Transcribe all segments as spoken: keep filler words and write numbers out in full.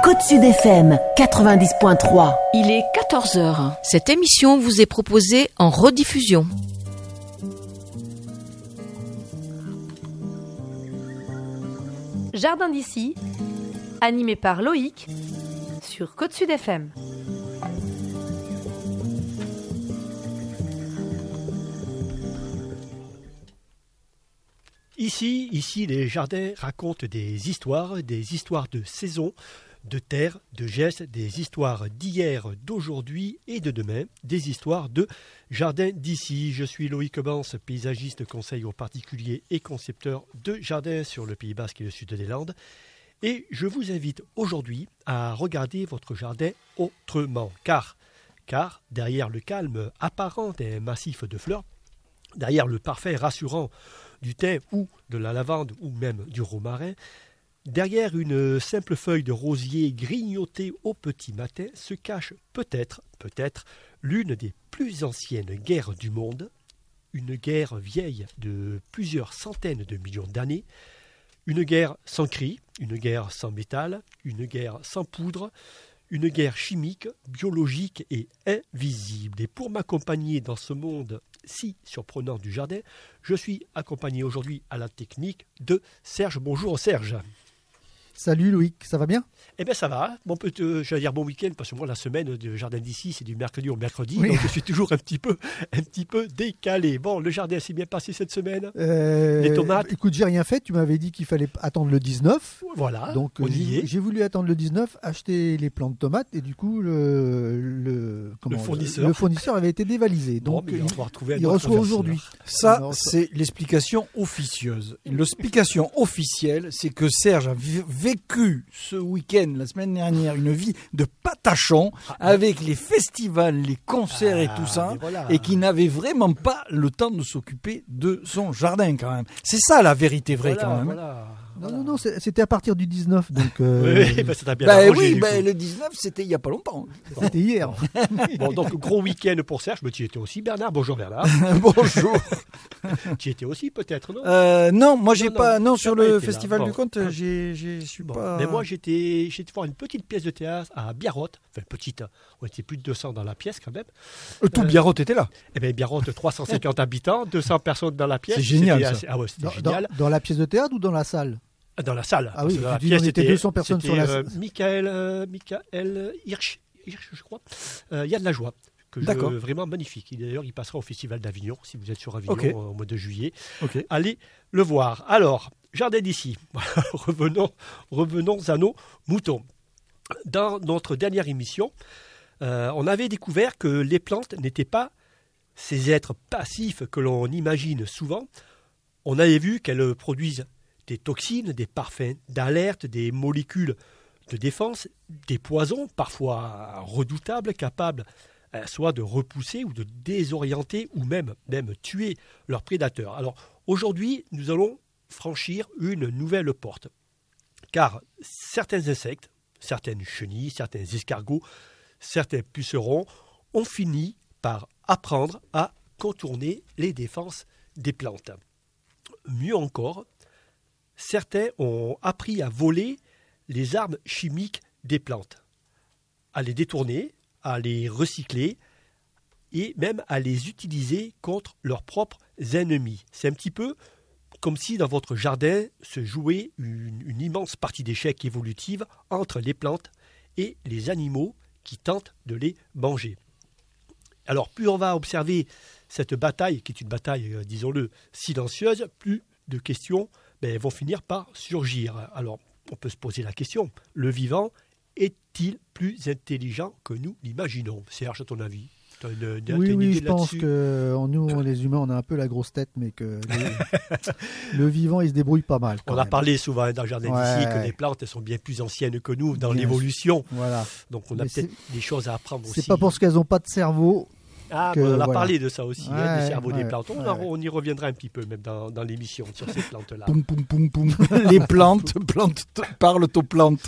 Côte Sud F M quatre-vingt-dix point trois. Il est quatorze heures. Cette émission vous est proposée en rediffusion. Jardin d'ici, animé par Loïc sur Côte Sud F M. Ici, ici, les jardins racontent des histoires, des histoires de saison, de terre, de gestes, des histoires d'hier, d'aujourd'hui et de demain, des histoires de jardins d'ici. Je suis Loïc Bance, paysagiste, conseil aux particuliers et concepteur de jardins sur le Pays Basque et le sud des Landes. Et je vous invite aujourd'hui à regarder votre jardin autrement, car, car derrière le calme apparent d'un massif de fleurs, derrière le parfum rassurant du thym ou de la lavande ou même du romarin, derrière une simple feuille de rosier grignotée au petit matin se cache peut-être, peut-être, l'une des plus anciennes guerres du monde, une guerre vieille de plusieurs centaines de millions d'années, une guerre sans cri, une guerre sans métal, une guerre sans poudre, une guerre chimique, biologique et invisible. Et pour m'accompagner dans ce monde si surprenant du jardin, je suis accompagné aujourd'hui à la technique de Serge. Bonjour Serge. Salut Loïc, ça va bien ? Eh bien ça va, bon, peut, euh, j'allais dire bon week-end, parce que moi la semaine de jardin d'ici c'est du mercredi au mercredi, oui. Donc je suis toujours un petit peu, un petit peu décalé. Bon, le jardin s'est bien passé cette semaine, euh, les tomates. Écoute, j'ai rien fait, tu m'avais dit qu'il fallait attendre le dix-neuf. Voilà, donc on y j'ai, est. j'ai voulu attendre le dix-neuf, acheter les plants de tomates et du coup le, le, comment, le, fournisseur. le fournisseur avait été dévalisé. Bon, Donc il, il, il reçoit aujourd'hui. Ça, Alors, c'est l'explication officieuse. L'explication officielle, c'est que Serge a v- vécu ce week-end, la semaine dernière, une vie de patachon ah, avec les festivals, les concerts ah, et tout ça, voilà. Et qui n'avait vraiment pas le temps de s'occuper de son jardin quand même. C'est ça la vérité vraie voilà, quand même. Voilà. Non, non, non, c'était à partir du dix-neuf. Donc, euh... oui, bah, ça t'a bien bah, arrangé, oui, bah, le dix-neuf, c'était il n'y a pas longtemps. C'était hier. Bon, donc, gros week-end pour Serge. Mais tu y étais aussi, Bernard. Bonjour, Bernard. Bonjour. Tu y étais aussi, peut-être, non euh, Non, moi, j'ai non, pas. Non, non sur le Festival bon. du Conte, j'ai, j'ai, je suis bon. pas. Mais moi, j'étais, j'étais voir une petite pièce de théâtre à Biarrotte. Enfin, petite. On était plus de deux cents dans la pièce, quand même. Euh, tout euh, Biarrotte était là. Eh bien, Biarrotte, trois cent cinquante habitants, deux cents personnes dans la pièce. C'est génial. Ça. Assez... Ah ouais, c'était dans, génial. Dans, dans la pièce de théâtre ou dans la salle ? Dans la salle. Ah oui, dans la pièce, on était deux cents personnes sur la salle. salle. Euh, Michael, euh, Michael Hirsch, Hirsch, je crois. Il euh, y a de la joie. Que je, D'accord. Vraiment magnifique. Il, d'ailleurs, il passera au Festival d'Avignon, si vous êtes sur Avignon okay. au mois de juillet. Okay. Allez le voir. Alors, jardin d'ici. revenons, revenons à nos moutons. Dans notre dernière émission, euh, on avait découvert que les plantes n'étaient pas ces êtres passifs que l'on imagine souvent. On avait vu qu'elles produisent des toxines, des parfums d'alerte, des molécules de défense, des poisons parfois redoutables, capables euh, soit de repousser ou de désorienter ou même, même tuer leurs prédateurs. Alors aujourd'hui, nous allons franchir une nouvelle porte. Car certains insectes, certaines chenilles, certains escargots, certains pucerons ont fini par apprendre à contourner les défenses des plantes. Mieux encore, certains ont appris à voler les armes chimiques des plantes, à les détourner, à les recycler et même à les utiliser contre leurs propres ennemis. C'est un petit peu comme si dans votre jardin se jouait une, une immense partie d'échecs évolutive entre les plantes et les animaux qui tentent de les manger. Alors plus on va observer cette bataille, qui est une bataille, euh, disons-le, silencieuse, plus de questions ben, vont finir par surgir. Alors, on peut se poser la question, le vivant est-il plus intelligent que nous l'imaginons ? Serge, à ton avis ? T'as une, une, oui, une oui, idée je pense que nous, les humains, on a un peu la grosse tête, mais que les, le vivant, il se débrouille pas mal. On même. a parlé souvent dans le jardin ouais. d'ici que les plantes elles sont bien plus anciennes que nous dans bien l'évolution. Voilà. Donc, on a mais peut-être c'est, des choses à apprendre c'est aussi. C'est pas parce qu'elles n'ont pas de cerveau. Ah, que, bon, on a voilà. parlé de ça aussi, ouais, hein, des cerveaux ouais, des plantes. On, ouais. on y reviendra un petit peu même dans, dans l'émission sur ces plantes-là. Poum, poum, poum, poum. Les plantes, plantes t- parlent aux plantes.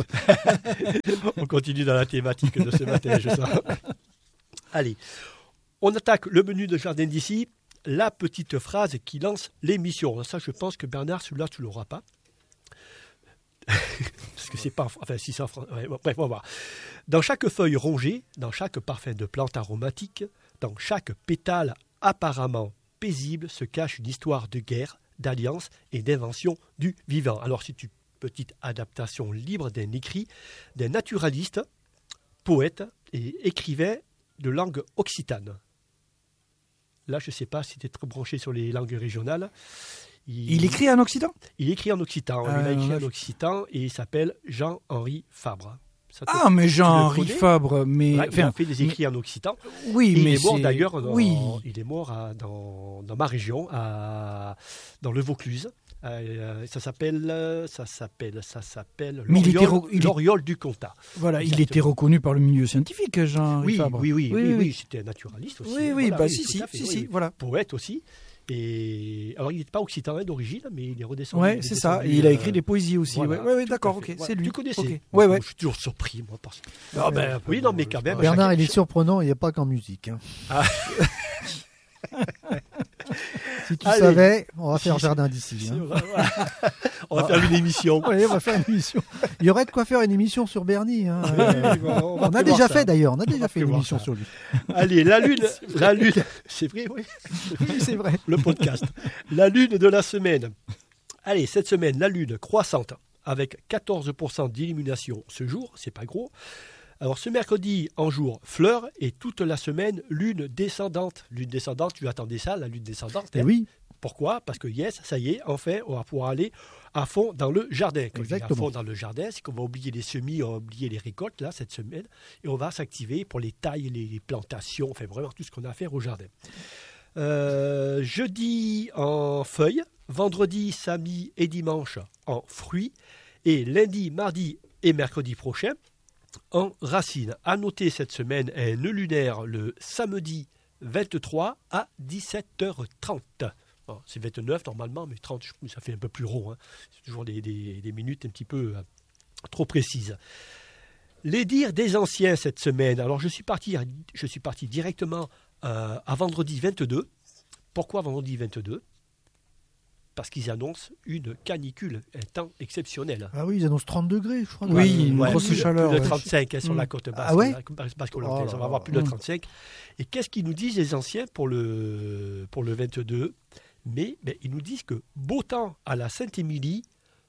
On continue dans la thématique de ce matin, je sens. Allez, on attaque le menu de jardin d'ici, la petite phrase qui lance l'émission. Ça, je pense que Bernard, celui-là, tu ne l'auras pas. Parce que c'est pas... Enfin, si c'est en français... Ouais, bref, on va voir. Dans chaque feuille rongée, dans chaque parfum de plante aromatique, dans chaque pétale apparemment paisible se cache une histoire de guerre, d'alliance et d'invention du vivant. Alors, c'est une petite adaptation libre d'un écrit d'un naturaliste, poète et écrivain de langue occitane. Là, je ne sais pas si tu es trop branché sur les langues régionales. Il, Il écrit en occitan? Il écrit en occitan. Ah, il a écrit ouais. en occitan et il s'appelle Jean-Henri Fabre. Ça te- Ah, mais tu le Jean-Henri connais Fabre, mais... Ouais, il a enfin, fait des écrits en occitan. oui, Et mais il est mort c'est- d'ailleurs dans, Oui. il est mort à- dans, dans ma région, à, dans le Vaucluse. Euh, ça s'appelle, euh, ça s'appelle, ça s'appelle Mais il était l'Oriole, re- il est- l'Oriole du Comtat. Voilà, il Exactement. était reconnu par le milieu scientifique, Jean-Henri Oui, Fabre. oui, oui, oui, oui, oui, c'était un naturaliste aussi. Oui, hein, oui, voilà, bah si, tout si, à fait, si, oui, si, oui. voilà. Poète aussi. Et alors, il n'est pas occitan hein, d'origine, mais il est redescendu. Ouais, il est c'est ça. descendu, Et il a euh, écrit des poésies aussi. voilà, ouais, ouais, ouais, tout d'accord, à fait. ok, Voilà. c'est lui. Tu connaissais Ok. Ouais, ouais. Je suis toujours surpris, moi. Parce... Ah, ben, oui, non, mais quand même. Bernard, chacun- il est surprenant, il n'y a pas qu'en musique. hein. Ah. Si tu Allez. savais, on va Si, faire si. jardin d'ici. C'est hein. vrai, voilà. On va faire une émission. Ouais, on va faire une émission. Il y aurait de quoi faire une émission sur Bernie. hein. Euh, Oui, on on va a prévoir déjà ça. fait d'ailleurs, on a On déjà va fait une prévoir émission ça. sur lui. Allez, la lune, la lune, c'est vrai, oui, Oui, c'est vrai. le podcast. La lune de la semaine. Allez, cette semaine, la lune croissante avec quatorze pour cent d'illumination ce jour, c'est pas gros. Alors ce mercredi en jour fleur et toute la semaine lune descendante. Lune descendante, tu attendais ça, la lune descendante. Et hein. oui, Pourquoi? Parce que yes, ça y est, enfin, on va pouvoir aller à fond dans le jardin. Quand je dis à Exactement. fond dans le jardin, c'est qu'on va oublier les semis, on va oublier les récoltes là cette semaine, et on va s'activer pour les tailles, les plantations, enfin vraiment tout ce qu'on a à faire au jardin. Euh, jeudi en feuilles, vendredi, samedi et dimanche en fruits, et lundi, mardi et mercredi prochain en racines. À noter cette semaine un nœud lunaire le samedi vingt-trois à dix-sept heures trente. Bon, c'est vingt-neuf normalement, mais trente, je- ça fait un peu plus rond. hein. C'est toujours des, des- des minutes un petit peu euh, trop précises. Les dires des anciens cette semaine. Alors je suis parti, je suis parti directement euh, à vendredi vingt-deux. Pourquoi vendredi vingt-deux? Parce qu'ils annoncent une canicule, un temps exceptionnel. ah oui, ils annoncent trente degrés, je crois. Oui, une Ouais, grosse plus de- chaleur, Plus de ouais. trente-cinq hein, sur Mm. la côte basse. Ah ouais la côte basque Oh hollandaise. là On va là. avoir plus de Mm. trente-cinq. Et qu'est-ce qu'ils nous disent les anciens pour le, pour le vingt-deux? Mais ben, ils nous disent que beau temps à la Sainte-Émilie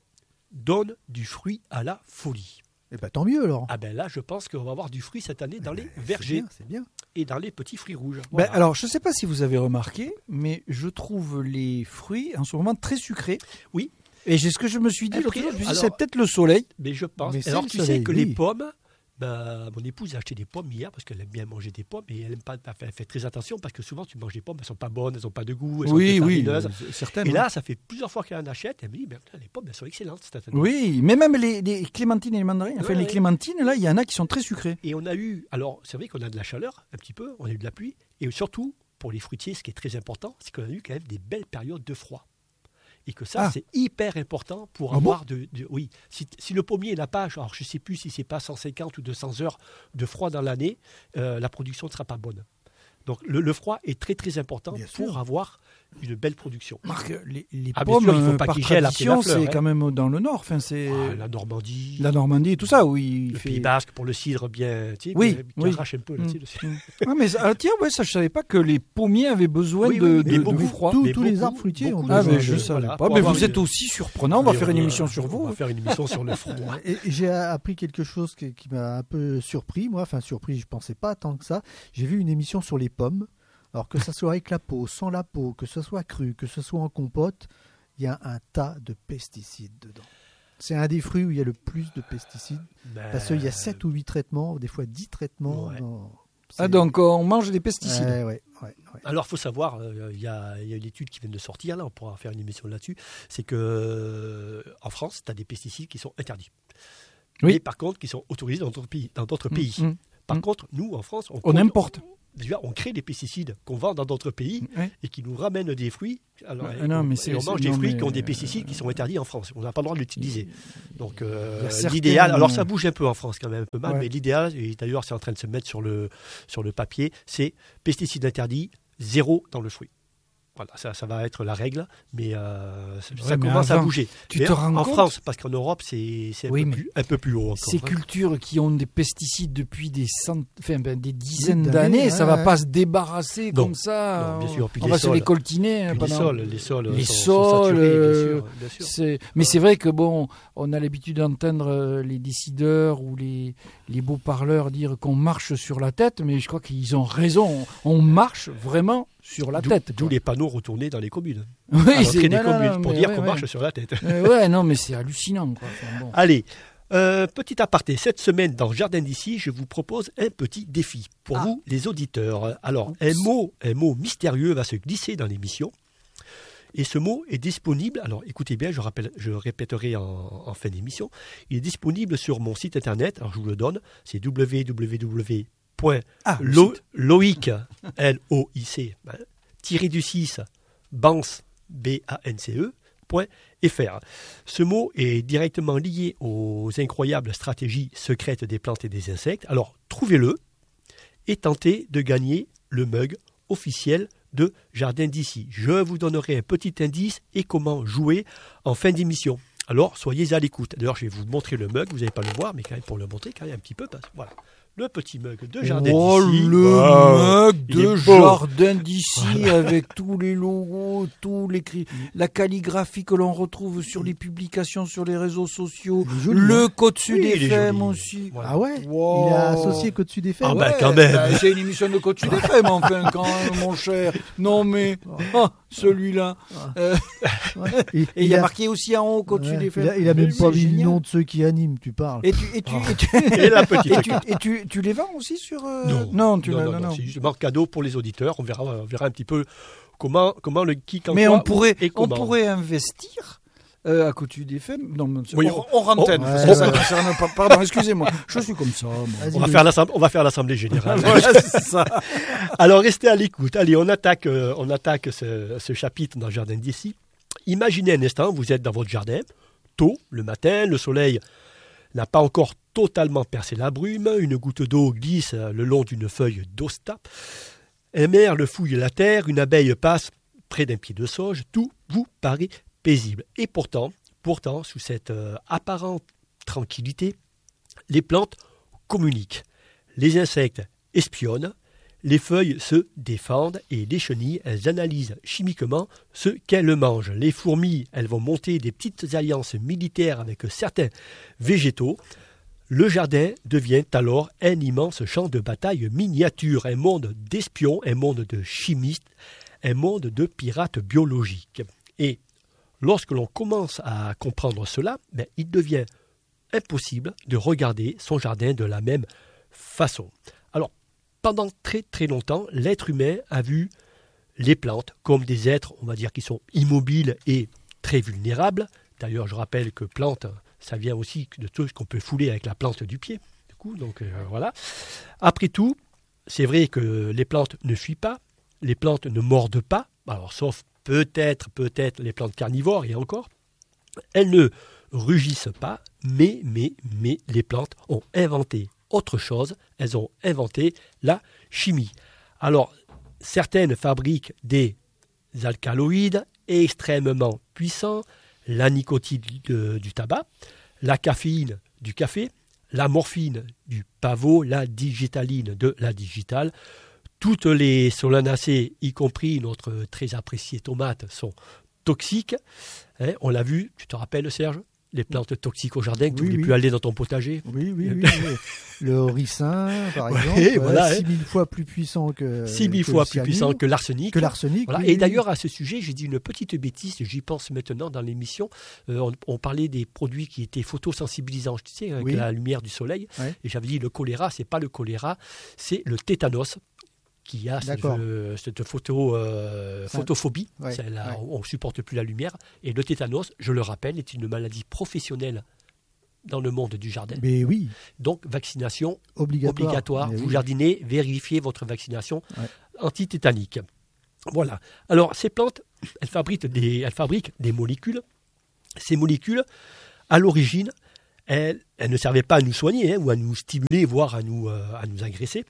donne du fruit à la folie. Eh ben tant mieux alors. Ah ben là, je pense qu'on va avoir du fruit cette année dans les C'est vergers bien, C'est bien. et dans les petits fruits rouges. Ben, Voilà. alors, je ne sais pas si vous avez remarqué, mais je trouve les fruits en ce moment très sucrés. Oui. Et c'est ce que je me suis dit, Après, l'autre jour, je me suis dit, alors- c'est peut-être le soleil. Mais je pense. Mais c'est Alors le tu soleil, sais que oui. les pommes, ben, mon épouse a acheté des pommes hier parce qu'elle aime bien manger des pommes et elle aime pas. Enfin, elle fait très attention parce que souvent tu manges des pommes, elles sont pas bonnes, elles ont pas de goût, elles Oui, sont oui, farineuses. euh, certaines. Et oui. là, ça fait plusieurs fois qu'elle en achète. Elle me dit, ben, putain, les pommes, elles sont excellentes cette année. Oui, mais même les, les clémentines et les mandarines, enfin Ouais, les ouais. clémentines, là, il y en a qui sont très sucrées. Et on a eu, alors c'est vrai qu'on a de la chaleur un petit peu, on a eu de la pluie, et surtout pour les fruitiers, ce qui est très important, c'est qu'on a eu quand même des belles périodes de froid. Et que ça, Ah. c'est hyper important pour Ah avoir de, de- Oui, si, si le pommier n'a pas, alors je ne sais plus si c'est pas cent cinquante ou deux cents heures de froid dans l'année, euh, la production ne sera pas bonne. Donc le, le froid est très très important Bien pour sûr. avoir une belle production. Marc, les, les Ah, bien pommes, sûr, il faut euh, pas par qu'ils gèlent après la tradition, fleur, c'est hein. quand même dans le nord. Enfin, c'est Ah, la Normandie, la Normandie et tout ça, oui. il le fait- Pays Basque pour le cidre bien, tu sais, Oui, bien- qui oui. arrache un peu. Là, Mm. tu sais, le- Ah, mais ah, tiens, ouais, ça, je savais pas que les pommiers avaient besoin Oui, de, oui, de, mais de beaucoup, froid. Tous- mais tous les beaucoup, arbres fruitiers ont beaucoup Ah, besoin mais de- je de- savais voilà, pas. pour Mais avoir vous une- êtes aussi surprenant. On va Mais faire une on- émission sur On vous. va faire une émission sur le froid. Et et j'ai appris quelque chose qui, qui m'a un peu surpris, moi, enfin surpris, je pensais pas tant que ça. J'ai vu une émission sur les pommes. Alors que ça soit avec la peau, sans la peau, que ce soit cru, que ce soit en compote, il y a un tas de pesticides dedans. C'est un des fruits où il y a le plus de pesticides. Parce qu'il y a sept ou huit traitements, des fois dix traitements. Ouais. dans- Ah, c'est- donc on mange des pesticides. Ouais, ouais, ouais, ouais. Alors, il faut savoir, euh, il y, a, il y a une étude qui vient de sortir, là, on pourra faire une émission là-dessus, c'est que euh, en France, tu as des pesticides qui sont interdits. Oui. Mais par contre, qui sont autorisés dans d'autres pays. Dans d'autres pays. Mm, mm. Par Mm. contre, nous, en France, on, On importe. Déjà, on crée des pesticides qu'on vend dans d'autres pays Ouais. et qui nous ramènent des fruits. Alors, Ah, et non, on, mais et c'est- on c'est- mange des non, fruits mais, qui ont des euh, pesticides qui sont interdits en France. On n'a pas le droit de l'utiliser. Donc, euh, Il y a certaines- l'idéal, alors ça bouge un peu en France quand même, un peu mal, Ouais. mais l'idéal, et d'ailleurs c'est en train de se mettre sur le, sur le papier, c'est pesticides interdits, zéro dans le fruit. Voilà, ça, ça va être la règle, mais euh, ça Ouais, mais commence avant, à bouger. tu Mais te en, rends en compte France, parce qu'en Europe, c'est, c'est un, Oui, peu mais plus, un peu plus haut encore. Ces hein. cultures qui ont des pesticides depuis des, cent... enfin, ben, des dizaines d'années, d'années, ouais, ça va ouais. pas se débarrasser Non. comme ça. Non, bien sûr. Puis on les va se sols. les coltiner. hein, Puis les pendant- sols, les sols, Les sont, sont sols, saturés, euh, bien sûr. Bien sûr. C'est... Mais c'est vrai que bon, on a l'habitude d'entendre euh, les décideurs ou les, les beaux parleurs dire qu'on marche sur la tête, mais je crois qu'ils ont raison. On marche vraiment sur la D'où, tête. d'où quoi. les panneaux retournés dans les communes. Oui, À l'entrée c'est... des non, non, communes, non, pour mais dire ouais, qu'on ouais. marche sur la tête. Euh, ouais, non, mais c'est hallucinant. Quoi. Enfin, bon. Allez, euh, petit aparté. Cette semaine, dans Jardin d'ici, je vous propose un petit défi pour Ah. vous, les auditeurs. Alors, un mot, un mot mystérieux va se glisser dans l'émission. Et ce mot est disponible, alors écoutez bien, je, rappelle, je répéterai en, en fin d'émission, il est disponible sur mon site internet, alors je vous le donne, c'est w w w point loic, L O I C, hein, tiré du six, bance, B A N C E, point F R. Ce mot est directement lié aux incroyables stratégies secrètes des plantes et des insectes, alors trouvez-le et tentez de gagner le mug officiel de Jardin d'ici. Je vous donnerai un petit indice et comment jouer en fin d'émission. Alors, soyez à l'écoute. D'ailleurs, je vais vous montrer le mug. Vous n'allez pas le voir, mais quand même pour le montrer quand même un petit peu. Parce, voilà, le petit mug de Jardin Oh, d'ici. le Wow. mug Il est de beau. Jardin d'ici avec tous les logos, tous les cri- la calligraphie que l'on retrouve sur les publications sur les réseaux sociaux, Il est joli, le hein. code Sud Oui, il est F M joli. aussi. Voilà. Ah ouais Wow. Il a associé Côte-Sud F M. Ah bah, Ouais, quand même. bah, c'est une émission de Code Sud F M enfin quand même, mon cher. Non mais ah, celui-là. Euh, Ouais. et il y a marqué aussi en haut Code ouais, Sud F M. il a, il a même C'est pas mis le génial. nom de ceux qui animent, tu parles. Et tu et tu et tu, Et la petite et tu, carte. et tu, tu les vends aussi sur euh, Non, non, tu non, l'as- non, non, non, non. c'est justement cadeau pour les auditeurs. On verra, on verra un petit peu comment, comment le qui quand Mais quoi, on pourrait, et on comment. pourrait investir euh, à côté des F M. Non, mais c'est- Oui, on, on rentre oh, parce ouais, que ça ouais. concerne pas. Pardon, excusez-moi. Je suis comme ça. moi. Vas-y, On va, Louis. faire l'assemblée, on va faire l'assemblée générale. Voilà, c'est ça. Alors restez à l'écoute. Allez, on attaque, euh, on attaque ce, ce chapitre dans Jardin d'ici. Imaginez un instant, vous êtes dans votre jardin, tôt, le matin, le soleil n'a pas encore totalement percé la brume, une goutte d'eau glisse le long d'une feuille d'hosta, un merle fouille la terre, une abeille passe près d'un pied de sauge, tout vous paraît paisible. Et pourtant, pourtant, sous cette euh, apparente tranquillité, les plantes communiquent, les insectes espionnent, les feuilles se défendent et les chenilles, elles analysent chimiquement ce qu'elles mangent. Les fourmis, elles vont monter des petites alliances militaires avec certains végétaux. Le jardin devient alors un immense champ de bataille miniature, un monde d'espions, un monde de chimistes, un monde de pirates biologiques. Et lorsque l'on commence à comprendre cela, ben, il devient impossible de regarder son jardin de la même façon. Alors, pendant très très longtemps, l'être humain a vu les plantes comme des êtres, on va dire, qui sont immobiles et très vulnérables. D'ailleurs, je rappelle que plante, ça vient aussi de tout ce qu'on peut fouler avec la plante du pied. Du coup, donc euh, voilà. Après tout, c'est vrai que les plantes ne fuient pas, les plantes ne mordent pas, alors sauf peut-être, peut-être les plantes carnivores et encore. Elles ne rugissent pas, mais, mais, mais les plantes ont inventé autre chose, elles ont inventé la chimie. Alors, certaines fabriquent des alcaloïdes extrêmement puissants, la nicotine de- du tabac, la caféine du café, la morphine du pavot, la digitaline de la digitale. Toutes les solanacées, y compris notre très appréciée tomate, sont toxiques. Hein, on l'a vu, tu te rappelles Serge, les plantes toxiques au jardin que tu ne Oui, voulais oui. plus aller dans ton potager. Oui, oui, oui. oui. Le ricin, par Ouais, exemple, ouais, voilà, six mille fois plus puissant que six mille que fois le plus cyanure, puissant que l'arsenic. que l'arsenic. Voilà. oui, Et oui, d'ailleurs, à ce sujet, j'ai dit une petite bêtise, j'y pense maintenant dans l'émission. Euh, on, on parlait des produits qui étaient photosensibilisants, tu sais, avec Oui. la lumière du soleil. Ouais. Et j'avais dit le choléra, c'est pas le choléra, c'est le tétanos qui a cette, D'accord. euh, cette photo, euh, Ça- photophobie. Ouais, C'est la- ouais. On ne supporte plus la lumière. Et le tétanos, je le rappelle, est une maladie professionnelle dans le monde du jardin. Mais oui, Donc, vaccination obligatoire. obligatoire. Mais Vous oui. jardinez, vérifiez votre vaccination Ouais. antitétanique. Voilà. Alors, ces plantes, elles fabriquent des, elles fabriquent des molécules. Ces molécules, à l'origine, elles, elles ne servaient pas à nous soigner hein, ou à nous stimuler, voire à nous, euh, à nous agresser.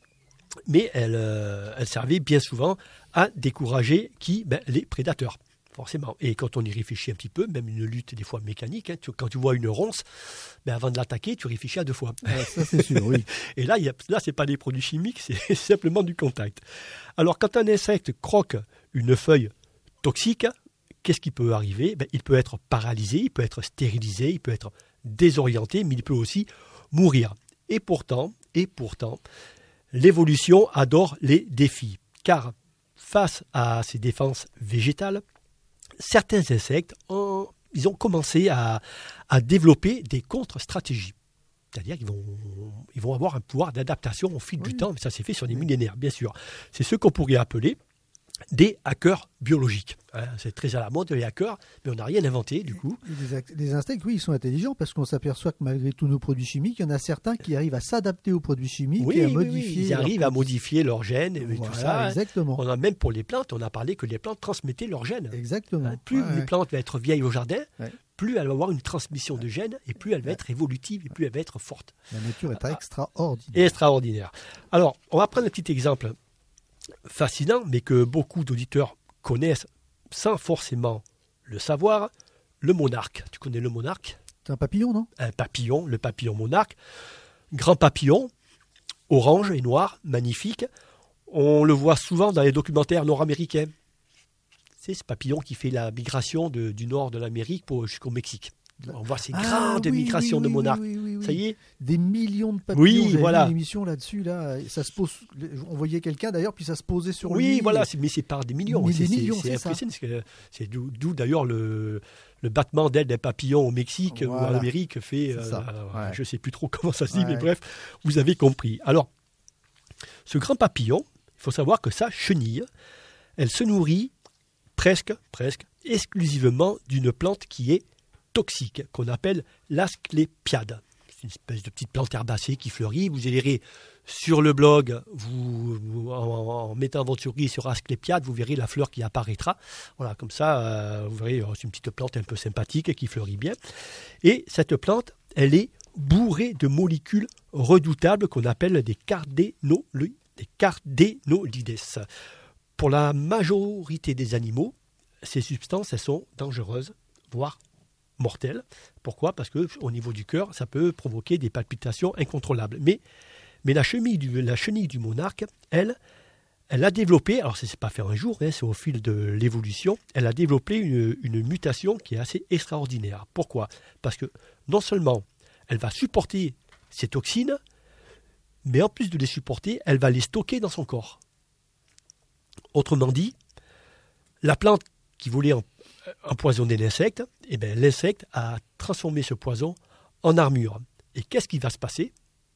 mais elle, euh, elle servait bien souvent à décourager qui ben, les prédateurs. Forcément. Et quand on y réfléchit un petit peu, même une lutte des fois mécanique, hein, tu, quand tu vois une ronce, ben avant de l'attaquer, tu réfléchis à deux fois. Ah, ça c'est sûr, oui. Et là, y a, là, c'est pas des produits chimiques, c'est simplement du contact. Alors, quand un insecte croque une feuille toxique, qu'est-ce qui peut arriver? Ben, il peut être paralysé, il peut être stérilisé, il peut être désorienté, mais il peut aussi mourir. Et pourtant, et pourtant, l'évolution adore les défis, car face à ces défenses végétales, certains insectes ont, ils ont commencé à, à développer des contre-stratégies. C'est-à-dire qu'ils vont, ils vont avoir un pouvoir d'adaptation au fil oui. du temps, mais ça s'est fait sur des millénaires, bien sûr. C'est ce qu'on pourrait appeler des hackers biologiques. Hein, c'est très à la mode, les hackers, mais on n'a rien inventé, du coup. Les, les insectes, oui, ils sont intelligents, parce qu'on s'aperçoit que malgré tous nos produits chimiques, il y en a certains qui arrivent à s'adapter aux produits chimiques oui, et à oui, modifier... Oui, ils arrivent à modifier leurs gènes et voilà, tout ça. Exactement. On a même pour les plantes, on a parlé que les plantes transmettaient leurs gènes. Exactement. Hein, plus ouais, une ouais. plante va être vieille au jardin, ouais. plus elle va avoir une transmission de gènes, et plus elle va être évolutive, et plus elle va être forte. La nature est extraordinaire. Extraordinaire. Alors, on va prendre un petit exemple fascinant, mais que beaucoup d'auditeurs connaissent sans forcément le savoir, le monarque. Tu connais le monarque? C'est un papillon, non? Un papillon, le papillon monarque. Grand papillon, orange et noir, magnifique. On le voit souvent dans les documentaires nord-américains. C'est ce papillon qui fait la migration de, du nord de l'Amérique pour, jusqu'au Mexique. On voit ces ah, grandes oui, migrations oui, de oui, monarques. Oui, oui, oui, ça y est? Des millions de papillons. Oui, J'avais voilà. vu une émission là-dessus, là. Ça se pose. On voyait quelqu'un d'ailleurs, puis ça se posait sur lui. Oui, voilà, c'est, mais c'est par des millions. Mais c'est, des millions, c'est, c'est, c'est impressionnant. ça. C'est d'où, d'où d'ailleurs le, le battement d'aile d'un papillon au Mexique voilà. ou en Amérique fait. Euh, ouais. Je ne sais plus trop comment ça se dit, ouais. mais bref, vous avez compris. Alors, ce grand papillon, il faut savoir que sa chenille, elle se nourrit presque, presque exclusivement d'une plante qui est toxique, qu'on appelle l'asclépiade. C'est une espèce de petite plante herbacée qui fleurit. Vous verrez sur le blog, vous, vous, en, en mettant votre souris sur asclépiade, vous verrez la fleur qui apparaîtra. Voilà, comme ça, euh, vous verrez, c'est une petite plante un peu sympathique qui fleurit bien. Et cette plante, elle est bourrée de molécules redoutables qu'on appelle des cardénolides. Des cardénolides. Pour la majorité des animaux, ces substances, elles sont dangereuses, voire mortelles. Pourquoi? Parce qu'au niveau du cœur, ça peut provoquer des palpitations incontrôlables. Mais, mais la, chenille du, la chenille du monarque, elle, elle a développé, alors ce n'est pas fait un jour, hein, c'est au fil de l'évolution, elle a développé une, une mutation qui est assez extraordinaire. Pourquoi? Parce que non seulement elle va supporter ces toxines, mais en plus de les supporter, elle va les stocker dans son corps. Autrement dit, la plante qui voulait empoisonner l'insecte, eh bien, l'insecte a transformé ce poison en armure. Et qu'est-ce qui va se passer?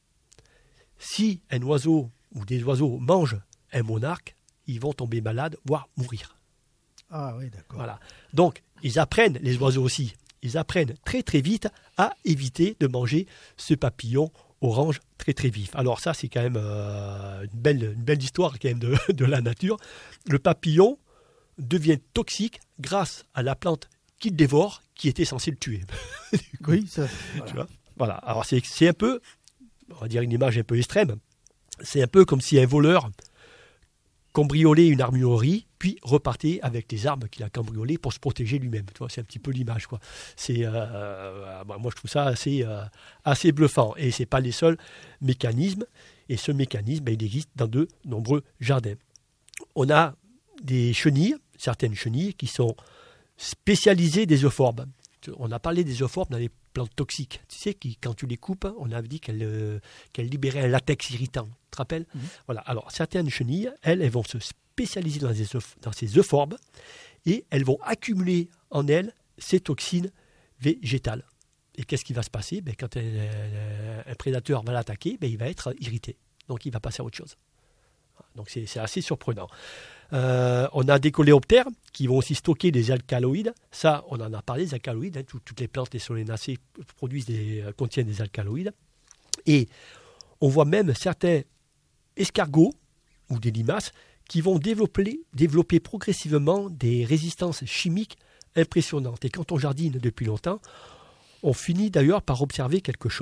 Si un oiseau ou des oiseaux mangent un monarque, ils vont tomber malades, voire mourir. Ah oui, d'accord. Voilà. Donc, ils apprennent, les oiseaux aussi, ils apprennent très très vite à éviter de manger ce papillon orange très très vif. Alors ça, c'est quand même euh, une, belle, une belle histoire quand même de, de la nature. Le papillon devient toxique grâce à la plante qu'il dévore, qui était censée le tuer. Oui, ça. Voilà. Tu vois, voilà. Alors c'est, c'est un peu, on va dire une image un peu extrême. C'est un peu comme si un voleur cambriolait une armurerie, puis repartait avec les armes qu'il a cambriolées pour se protéger lui-même. Tu vois, c'est un petit peu l'image, quoi. C'est, euh, moi, je trouve ça assez, euh, assez bluffant. Et c'est pas les seuls mécanismes. Et ce mécanisme, ben, il existe dans de nombreux jardins. On a des chenilles, certaines chenilles qui sont spécialisées des euphorbes. On a parlé des euphorbes dans les plantes toxiques. Tu sais, qui, quand tu les coupes, on a dit qu'elles, euh, qu'elles libéraient un latex irritant. Tu te rappelles? Mmh. Voilà. Alors, certaines chenilles, elles, elles vont se spécialiser dans, les euph- dans ces euphorbes et elles vont accumuler en elles ces toxines végétales. Et qu'est-ce qui va se passer? Ben, quand un, un, un prédateur va l'attaquer, ben, il va être irrité. Donc, il va passer à autre chose. Donc, c'est, c'est assez surprenant. Euh, on a des coléoptères qui vont aussi stocker des alcaloïdes. Ça, on en a parlé, des alcaloïdes. Hein, tout, toutes les plantes, les solanacées produisent des, contiennent des alcaloïdes. Et on voit même certains escargots ou des limaces qui vont développer, développer progressivement des résistances chimiques impressionnantes. Et quand on jardine depuis longtemps, on finit d'ailleurs par observer quelque chose.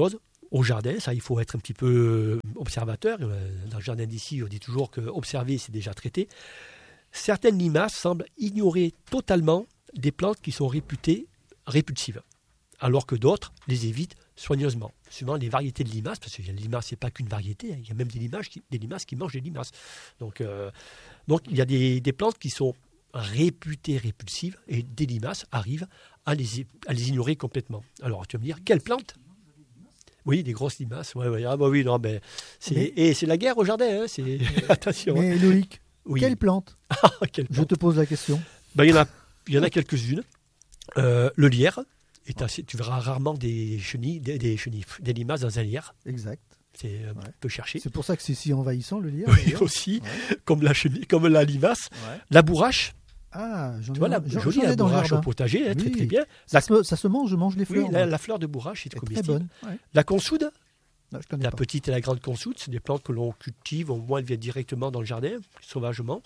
au jardin. Ça, il faut être un petit peu observateur. Dans le jardin d'ici, on dit toujours que observer, c'est déjà traité. Certaines limaces semblent ignorer totalement des plantes qui sont réputées répulsives, alors que d'autres les évitent soigneusement. Suivant les variétés de limaces, parce que les limaces, ce n'est pas qu'une variété, hein, il y a même des limaces qui, des limaces qui mangent des limaces. Donc, euh, donc il y a des, des plantes qui sont réputées répulsives et des limaces arrivent à les, à les ignorer complètement. Alors tu vas me dire, quelle plante ? Oui, des grosses limaces. Ouais, ouais. Ah bah oui, non, mais c'est, mais... Et c'est la guerre au jardin. Hein, c'est... Attention. Mais Loïc, oui. quelle plante ? Quelle plante ? Je te pose la question. Ben, il y en a, il y en a quelques-unes. Euh, le lierre. Est assez, tu verras rarement des chenilles, des, des chenilles, des limaces dans un lierre. Exact. C'est un ouais. peu cherché. C'est pour ça que c'est si envahissant le lierre. Oui, aussi, ouais. comme la chenille, comme la limace, ouais. La bourrache. Ah, j'en ai, tu vois, la j'en, jolie j'en ai la dans bourrache le au potager, hein, oui. très très bien. Ça, la... se, ça se mange, je mange les fleurs. Oui, la, la fleur de bourrache est, est comestible. Très bonne. Ouais. La consoude. Non, je connais la pas. petite et la grande consoude, c'est des plantes que l'on cultive, au moins elles viennent directement dans le jardin, sauvagement,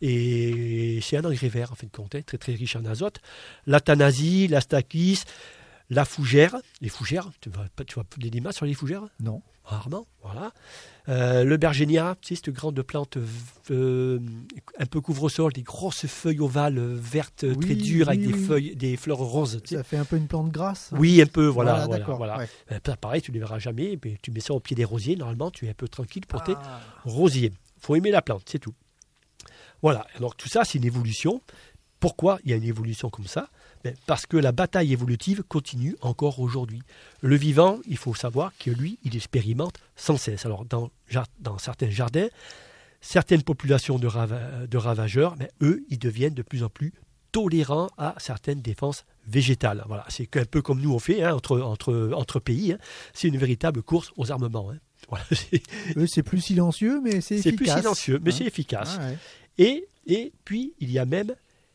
et c'est un engrais vert en fin de compte, hein, très très riche en azote. La thanasie, la stachys, la fougère, les fougères, tu vois, tu vois des limaces sur les fougères ? Non. Rarement, voilà. Euh, le bergénia, tu sais, cette grande plante euh, un peu couvre-sol, des grosses feuilles ovales vertes, oui, très dures, oui, avec oui. des feuilles, des fleurs roses. Tu sais. Ça fait un peu une plante grasse. Hein. Oui, un peu, voilà. voilà, voilà, voilà. Ouais. Euh, pareil, tu ne les verras jamais, mais tu mets ça au pied des rosiers, normalement, tu es un peu tranquille pour tes ah. rosiers. Il faut aimer la plante, c'est tout. Voilà, alors tout ça, c'est une évolution. Pourquoi il y a une évolution comme ça ? Ben, parce que la bataille évolutive continue encore aujourd'hui. Le vivant, il faut savoir que lui, il expérimente sans cesse. Alors, dans, dans certains jardins, certaines populations de, rava- de ravageurs, ben, eux, ils deviennent de plus en plus tolérants à certaines défenses végétales. Voilà, c'est un peu comme nous on fait hein, entre, entre, entre pays. Hein. C'est une véritable course aux armements. Hein. Voilà, c'est... Eux, c'est plus silencieux, mais c'est, c'est efficace. C'est plus silencieux, mais hein. c'est efficace. Ah, ouais. et, et puis, il y a même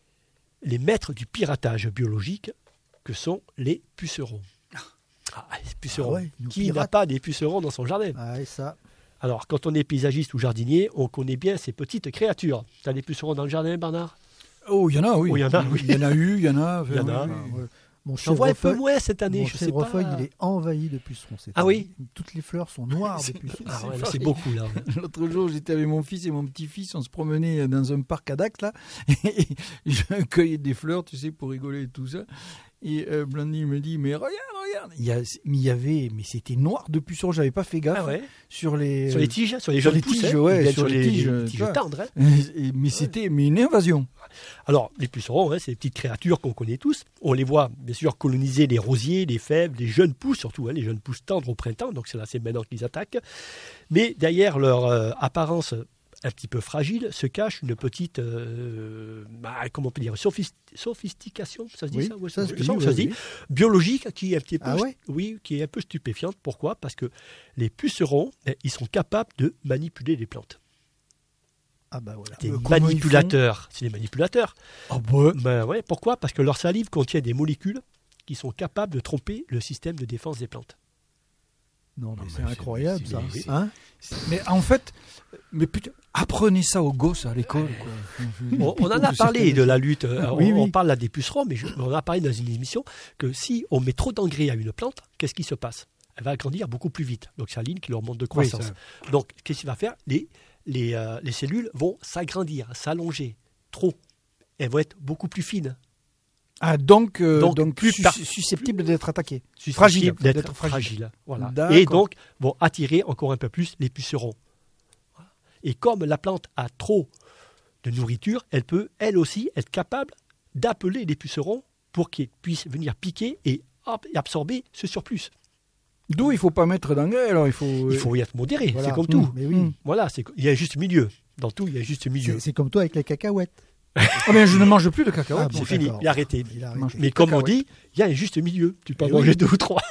les maîtres du piratage biologique que sont les pucerons. Ah, les pucerons. Ah ouais, qui pirate. N'a pas des pucerons dans son jardin ? Ah, et ça. Alors, quand on est paysagiste ou jardinier, on connaît bien ces petites créatures. Tu as des pucerons dans le jardin, Bernard ? Oh, il y en a, oui. Oh, il y en a, oui. Il y en a eu, il y en a. Il y en a. Oui, oui. Mon J'en vois un peu moins cette année, mon je sais pas. il est envahi de pucerons. Ah oui. Toutes les fleurs sont noires de pucerons. Ah ouais, c'est beaucoup là. L'autre jour, j'étais avec mon fils et mon petit-fils, on se promenait dans un parc à Dax là, et je cueillais des fleurs, tu sais, pour rigoler et tout ça. Et euh, Blandine me dit, mais regarde, regarde. Il y, a, mais il y avait, mais c'était noir de pucerons. J'avais pas fait gaffe ah ouais. sur les sur les tiges, sur les jeunes pousses, tiges, hein, ouais, sur, sur les, les tiges, les tiges tendres. Hein. Et, mais c'était, mais une invasion. Alors, les pucerons, hein, c'est des petites créatures qu'on connaît tous. On les voit, bien sûr, coloniser les rosiers, les fèves, les jeunes pousses, surtout hein, les jeunes pousses tendres au printemps. Donc c'est là, c'est maintenant qu'ils attaquent. Mais derrière leur euh, apparence un petit peu fragile, se cache une petite, euh, bah, comment on peut dire, sophist- sophistication, ça se dit oui, ça, ouais, ça, ça, se ça, dit, ça oui, se dit, oui. biologique, qui est un petit peu, ah ouais oui, qui est un peu stupéfiante. Pourquoi ? Parce que les pucerons, eh, ils sont capables de manipuler les plantes. Ah bah voilà. Des manipulateurs, c'est des manipulateurs. Ah bah. Ben ouais, pourquoi ? Parce que leur salive contient des molécules qui sont capables de tromper le système de défense des plantes. Non, mais, non, c'est mais incroyable c'est, ça. c'est, hein mais en fait, mais putain, apprenez ça aux gosses à l'école. Quoi. On, on en a parlé de la lutte. Euh, oui, on, oui. on parle là des pucerons, mais je, on en a parlé dans une émission que si on met trop d'engrais à une plante, qu'est-ce qui se passe ? Elle va grandir beaucoup plus vite. Donc c'est la ligne qui leur monte de croissance. Oui, donc qu'est-ce qu'il va faire ? Les les, euh, les cellules vont s'agrandir, s'allonger trop. Elles vont être beaucoup plus fines. Ah, donc, euh, donc, donc plus sus- par- susceptible d'être attaqué. Fragile, d'être, d'être fragile. fragile. Voilà. D'accord. Et donc, vont attirer encore un peu plus les pucerons. Et comme la plante a trop de nourriture, elle peut, elle aussi, être capable d'appeler les pucerons pour qu'ils puissent venir piquer et hop, absorber ce surplus. D'où il ne faut pas mettre d'engrais, alors il faut... Il faut y être modéré, voilà. c'est comme tout. Mmh, mais oui. Voilà, c'est, il y a un juste milieu. Dans tout, il y a un juste milieu. C'est, c'est comme toi avec les cacahuètes. Ah mais je ne mange plus de cacao. Ah, c'est bon, fini, d'accord. il a arrêté. Il a arrêté. Mais comme on cacahuètes. dit, il y a un juste milieu. Tu peux en Et manger oui. deux ou trois.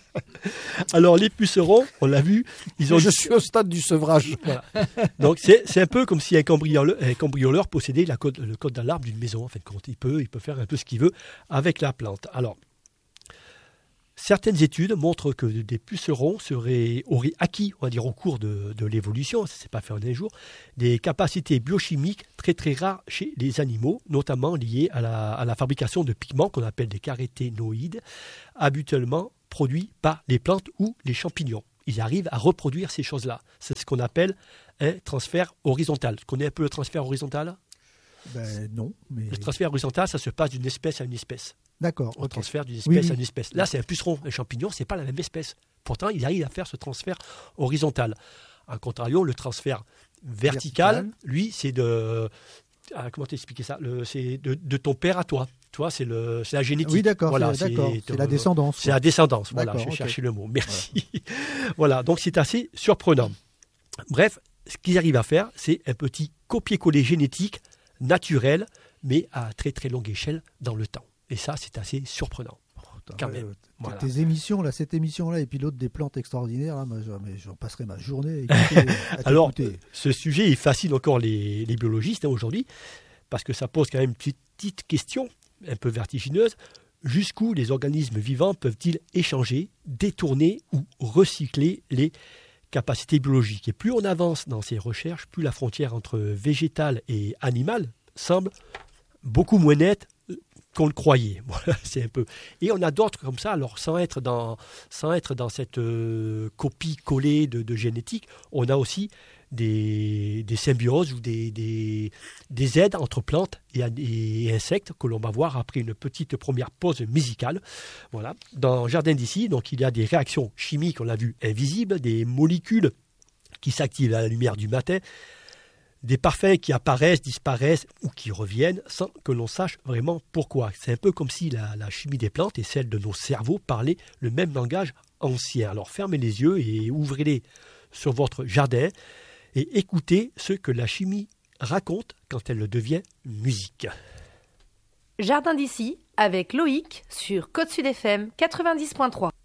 Alors les pucerons, on l'a vu, ils ont. Je suis au stade du sevrage. Voilà. Donc c'est, c'est un peu comme si un cambrioleur, un cambrioleur possédait la code, le code d'alarme d'une maison. En fait, quand il peut, il peut faire un peu ce qu'il veut avec la plante. Alors, certaines études montrent que des pucerons seraient, auraient acquis, on va dire au cours de, de l'évolution, ça ne s'est pas fait en un jour, des capacités biochimiques très très rares chez les animaux, notamment liées à la, à la fabrication de pigments qu'on appelle des caroténoïdes, habituellement produits par les plantes ou les champignons. ils arrivent à reproduire ces choses-là. C'est ce qu'on appelle un transfert horizontal. Tu connais un peu le transfert horizontal ? Ben, non. Mais... Le transfert horizontal, ça se passe d'une espèce à une espèce. D'accord. On ok. transfère d'une espèce Oui, oui. à une espèce. Là, c'est un puceron, un champignon, c'est pas la même espèce. Pourtant, il arrive à faire ce transfert horizontal. A contrario, le transfert vertical, Vertical. lui, c'est de... Ah, comment t'expliquer ça le, C'est de, de ton père à toi. Toi, c'est, le, c'est la génétique. Oui, d'accord. Voilà, c'est, d'accord. c'est- C'est la descendance. C'est la descendance, voilà, D'accord, je ok. cherchais le mot. Merci. Voilà, donc c'est assez surprenant. Bref, ce qu'ils arrivent à faire, c'est un petit copier-coller génétique naturel, mais à très très longue échelle dans le temps. Et ça, c'est assez surprenant. Putain, quand ouais, même. ouais. Voilà. Tes émissions, là, cette émission-là, et puis l'autre des plantes extraordinaires, là, moi, je- mais j'en passerai ma journée à écouter, à Alors, t'écouter. ce sujet, il fascine encore les, les biologistes hein, aujourd'hui, parce que ça pose quand même une petite, petite question, un peu vertigineuse. Jusqu'où les organismes vivants peuvent-ils échanger, détourner ou recycler les capacités biologiques ? Et plus on avance dans ces recherches, plus la frontière entre végétal et animal semble beaucoup moins nette euh, qu'on le croyait. Voilà, c'est un peu. Et on a d'autres comme ça, alors sans être dans, sans être dans cette euh, copie collée de, de génétique, on a aussi des, des symbioses ou des, des, des aides entre plantes et, an- et insectes que l'on va voir après une petite première pause musicale. Voilà. Dans Jardin d'ici, donc il y a des réactions chimiques, on l'a vu, invisibles, des molécules qui s'activent à la lumière du matin, des parfums qui apparaissent, disparaissent ou qui reviennent sans que l'on sache vraiment pourquoi. C'est un peu comme si la, la chimie des plantes et celle de nos cerveaux parlaient le même langage ancien. Alors fermez les yeux et ouvrez-les sur votre jardin et écoutez ce que la chimie raconte quand elle devient musique. Jardin d'ici avec Loïc sur Côte Sud F M quatre-vingt-dix point trois.